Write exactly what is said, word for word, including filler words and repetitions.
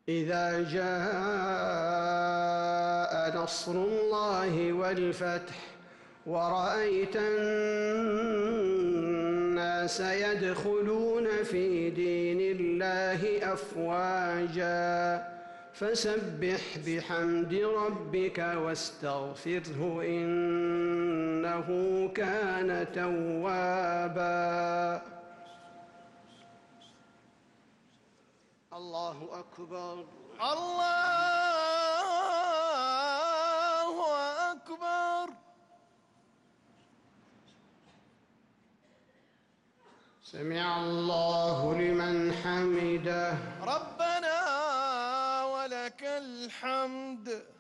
إذا جاء نصر الله والفتح ورأيت الناس يدخلون في دين الله أفواجا فسبح بحمد ربك واستغفره إنه كان توابا. الله أكبر. الله أكبر. سمع الله لمن حمده. ربنا ولك الحمد.